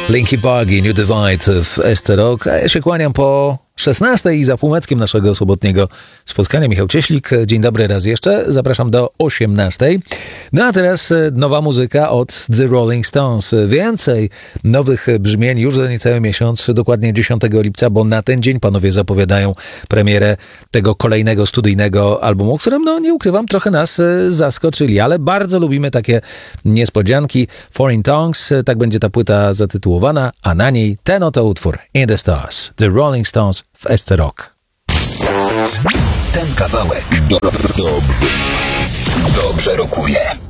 Linkin Park i New Divide w ST Rock, a ja się kłaniam po 16 i za półmetkiem naszego sobotniego spotkania. Michał Cieślik, dzień dobry raz jeszcze, zapraszam do 18. No a teraz nowa muzyka od The Rolling Stones. Więcej nowych brzmień już za niecały miesiąc, dokładnie 10 lipca, bo na ten dzień panowie zapowiadają premierę tego kolejnego studyjnego albumu, którym, no nie ukrywam, trochę nas zaskoczyli, ale bardzo lubimy takie niespodzianki. Foreign Tongues, tak będzie ta płyta zatytułowana, a na niej ten oto utwór, In the Stars, The Rolling Stones w ST Rock. Ten kawałek dobrze rokuje.